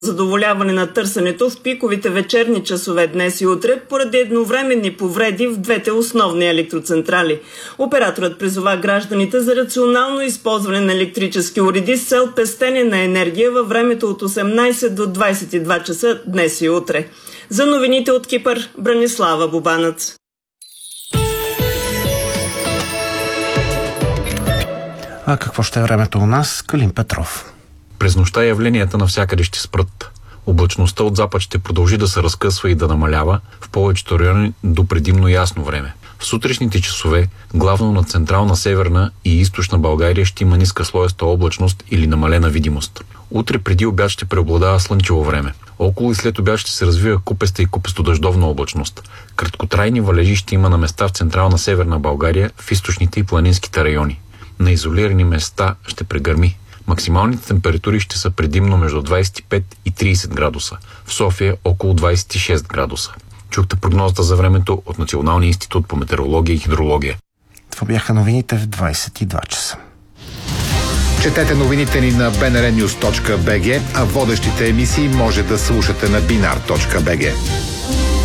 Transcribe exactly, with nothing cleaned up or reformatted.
задоволяване на търсенето в пиковите вечерни часове днес и утре поради едновременни повреди в двете основни електроцентрали. Операторът призова гражданите за рационално използване на електрически уреди с цел пестене на енергия във времето от осемнайсет до двайсет и два часа днес и утре. За новините от Кипър, Бранислава Бубанец. А какво ще е времето у нас? Калин Петров. През нощта явленията навсякъде ще спрат. Облачността от запад ще продължи да се разкъсва и да намалява в повечето райони до предимно ясно време. В сутрешните часове, главно на централна, северна и източна България, ще има ниска слоеста облачност или намалена видимост. Утре преди обяд ще преобладава слънчево време. Около и след обяд ще се развива купеста и купесто-дъждовна облачност. Краткотрайни валежи ще има на места в централна северна България, в източните и планинските райони. На изолирани места ще прегърми. Максималните температури ще са предимно между двайсет и пет и трийсет градуса. В София около двайсет и шест градуса. Чухте прогнозата за времето от Националния институт по метеорология и хидрология. Това бяха новините в двайсет и два часа. Четете новините ни на би ен ар нюз точка би джи, а водещите емисии може да слушате на бинар точка би джи.